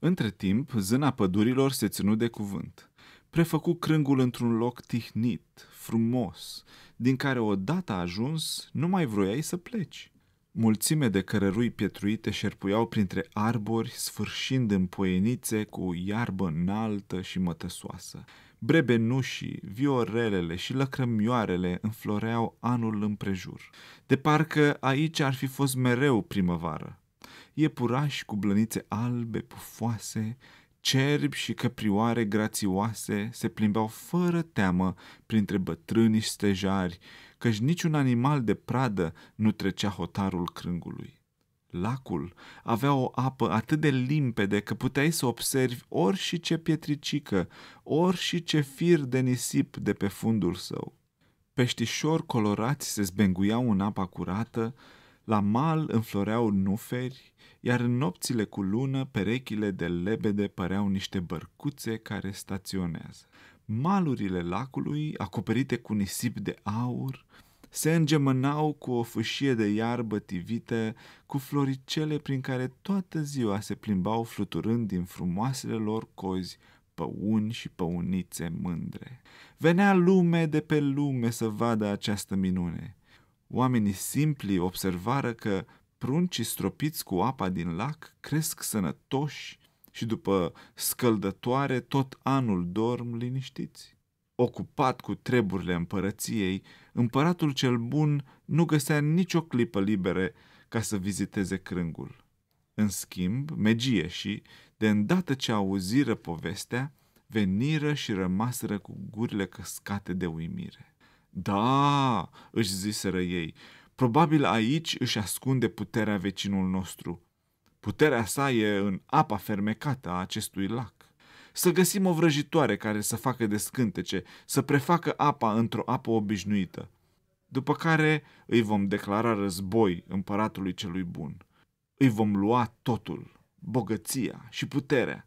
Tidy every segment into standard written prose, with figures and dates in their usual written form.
Între timp, zâna pădurilor se ținu de cuvânt. Prefăcu crângul într-un loc tihnit, frumos, din care odată ajuns nu mai vroiai să pleci. Mulțime de cărărui pietruite șerpuiau printre arbori, sfârșind în poienițe cu iarbă înaltă și mătăsoasă. Brebenușii, viorelele și lăcrămioarele înfloreau anul împrejur. De parcă aici ar fi fost mereu primăvară. Iepurași cu blănițe albe, pufoase, cerbi și căprioare grațioase se plimbau fără teamă printre bătrâni stejari, căci niciun animal de pradă nu trecea hotarul crângului. Lacul avea o apă atât de limpede că puteai să observi ori și ce pietricică, ori și ce fir de nisip de pe fundul său. Peștișori colorați se zbenguiau în apa curată, la mal înfloreau nuferi, iar în nopțile cu lună perechile de lebede păreau niște bărcuțe care staționează. Malurile lacului, acoperite cu nisip de aur, se îngemănau cu o fâșie de iarbă tivită, cu floricele prin care toată ziua se plimbau fluturând din frumoasele lor cozi păuni și păunițe mândre. Venea lume de pe lume să vadă această minune. Oamenii simpli observară că pruncii stropiți cu apa din lac cresc sănătoși și după scăldătoare tot anul dorm liniștiți. Ocupat cu treburile împărăției, împăratul cel bun nu găsea nicio clipă liberă ca să viziteze crângul. În schimb, megieșii, de îndată ce auziră povestea, veniră și rămaseră cu gurile căscate de uimire. Da, își ziseră ei, probabil aici își ascunde puterea vecinul nostru. Puterea sa e în apa fermecată a acestui lac. Să găsim o vrăjitoare care să facă descântece, să prefacă apa într-o apă obișnuită, după care îi vom declara război împăratului celui bun. Îi vom lua totul, bogăția și puterea.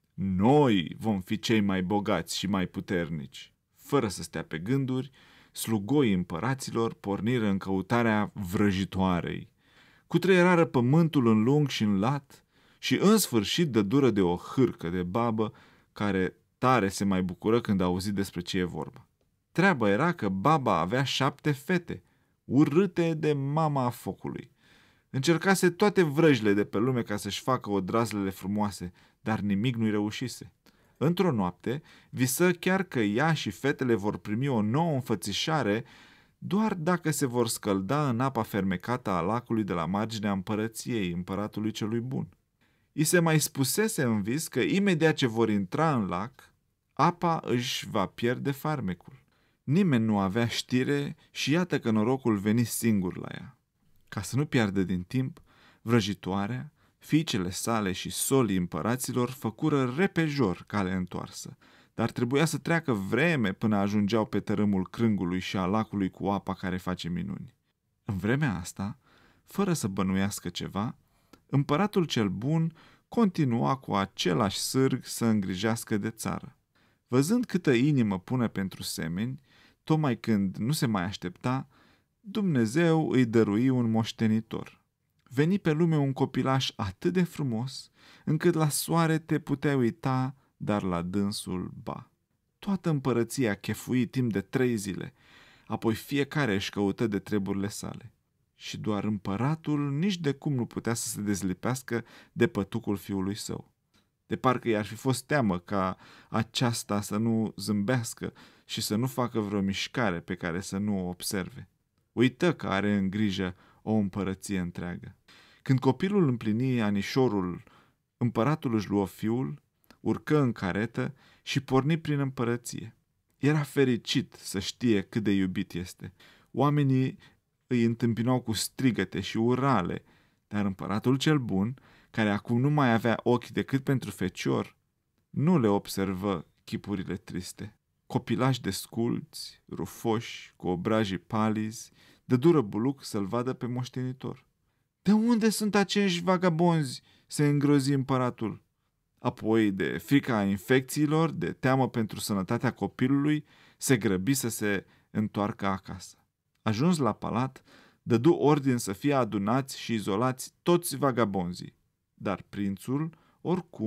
Noi vom fi cei mai bogați și mai puternici. Fără să stea pe gânduri, slugoii împăraților porniră în căutarea vrăjitoarei. Cutreierară pământul în lung și în lat și în sfârșit dădură de o hârcă de babă care tare se mai bucură când a auzit despre ce e vorba. Treaba era că baba avea 7 fete, urâte de mama a focului. Încercase toate vrăjile de pe lume ca să-și facă odrazlele frumoase, dar nimic nu-i reușise. Într-o noapte, visă chiar că ea și fetele vor primi o nouă înfățișare doar dacă se vor scălda în apa fermecată a lacului de la marginea împărăției împăratului celui bun. I se mai spusese în vis că imediat ce vor intra în lac, apa își va pierde farmecul. Nimeni nu avea știre și iată că norocul veni singur la ea. Ca să nu piardă din timp, vrăjitoarea, fiicele sale și solii împăraților făcură repejor cale întoarsă, dar trebuia să treacă vreme până ajungeau pe tărâmul crângului și a lacului cu apa care face minuni. În vremea asta, fără să bănuiască ceva, împăratul cel bun continua cu același sârg să îngrijească de țară. Văzând câtă inimă pune pentru semeni, tocmai când nu se mai aștepta, Dumnezeu îi dărui un moștenitor. Veni pe lume un copilaș atât de frumos, încât la soare te puteai uita, dar la dânsul ba. Toată împărăția chefui timp de 3 zile, apoi fiecare își căută de treburile sale. Și doar împăratul nici de cum nu putea să se dezlipească de pătucul fiului său. De parcă i-ar fi fost teamă ca aceasta să nu zâmbească și să nu facă vreo mișcare pe care să nu o observe. Uită că are în grijă o împărăție întreagă. Când copilul împlini anișorul, împăratul își luă fiul, urcă în caretă și porni prin împărăție. Era fericit să știe cât de iubit este. Oamenii îi întâmpinau cu strigăte și urale, dar împăratul cel bun, care acum nu mai avea ochi decât pentru fecior, nu le observă chipurile triste. Copilași desculți, rufoși, cu obrajii palizi, dădură buluc să-l vadă pe moștenitor. De unde sunt acești vagabonzi?" se îngrozi împăratul. Apoi, de frica infecțiilor, de teamă pentru sănătatea copilului, se grăbi să se întoarcă acasă. Ajuns la palat, dădu ordin să fie adunați și izolați toți vagabonzii, dar prințul, oricum,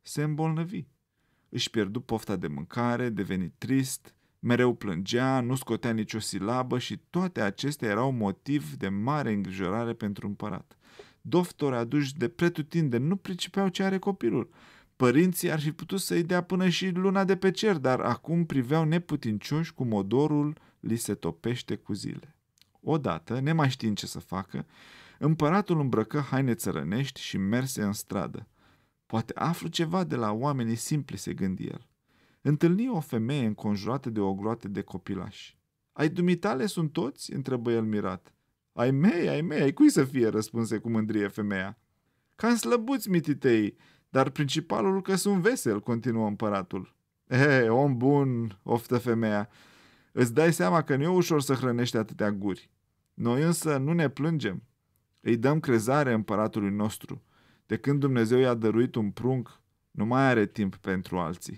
se îmbolnăvi. Își pierdu pofta de mâncare, deveni trist, mereu plângea, nu scotea nicio silabă și toate acestea erau motiv de mare îngrijorare pentru împărat. Doctori aduși de pretutindeni nu pricepeau ce are copilul. Părinții ar fi putut să-i dea până și luna de pe cer, dar acum priveau neputincioși cum odorul li se topește cu zile. Odată, nemai știind ce să facă, împăratul îmbrăcă haine țărănești și merse în stradă. Poate aflu ceva de la oamenii simpli, se gândi el. Întâlni o femeie înconjurată de o groată de copilași. Ai dumitale sunt toți?" întrebă el mirat. Ai mei, ai cui să fie?" răspunse cu mândrie femeia. Cam slăbuți mititei, dar principalul că sunt vesel," continuă împăratul. Om bun," oftă femeia, îți dai seama că nu e ușor să hrănești atâtea guri. Noi însă nu ne plângem. Îi dăm crezare împăratului nostru. De când Dumnezeu i-a dăruit un prunc, nu mai are timp pentru alții."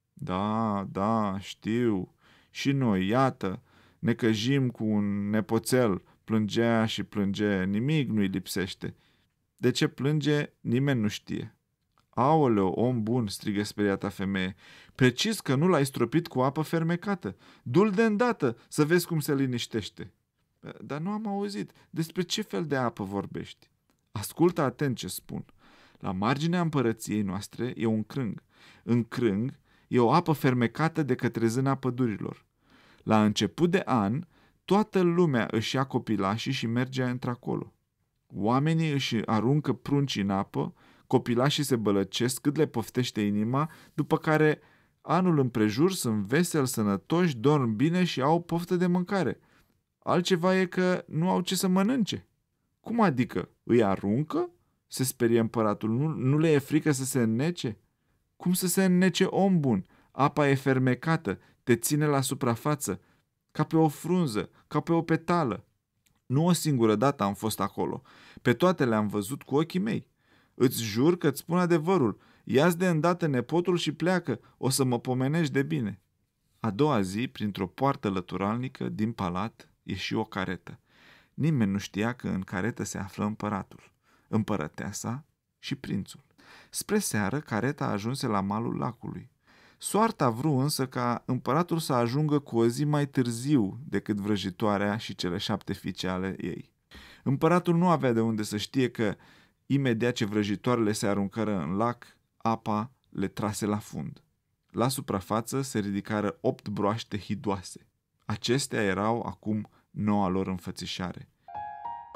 Da, știu. Și noi, iată, ne căjim cu un nepoțel. Plângea și plânge, nimic nu-i lipsește. De ce plânge, nimeni nu știe. Aoleu, om bun, strigă speriata femeie, precis că nu l-ai stropit cu apă fermecată. Du-l de îndată să vezi cum se liniștește. Dar nu am auzit. Despre ce fel de apă vorbești? Ascultă atent ce spun. La marginea împărăției noastre e un crâng. În crâng e o apă fermecată de către zâna pădurilor. La început de an, toată lumea își ia copilașii și merge într-acolo. Oamenii își aruncă prunci în apă, copilașii se bălăcesc cât le poftește inima, după care anul împrejur sunt veseli, sănătoși, dorm bine și au poftă de mâncare. Altceva e că nu au ce să mănânce. Cum adică? Îi aruncă? Se sperie împăratul. Nu le e frică să se înnece? Cum să se înnece, om bun? Apa e fermecată, te ține la suprafață, ca pe o frunză, ca pe o petală. Nu o singură dată am fost acolo. Pe toate le-am văzut cu ochii mei. Îți jur că îți spun adevărul. Ia-ți de îndată nepotul și pleacă. O să mă pomenești de bine. A doua zi, printr-o poartă lăturalnică din palat, ieși o caretă. Nimeni nu știa că în caretă se află împăratul, împărăteasa și prințul. Spre seară, careta ajunse la malul lacului. Soarta vrut însă ca împăratul să ajungă cu o zi mai târziu decât vrăjitoarea și cele 7 fiice ale ei. Împăratul nu avea de unde să știe că, imediat ce vrăjitoarele se aruncară în lac, apa le trase la fund. La suprafață se ridicară 8 broaște hidoase. Acestea erau acum noua lor înfățișare.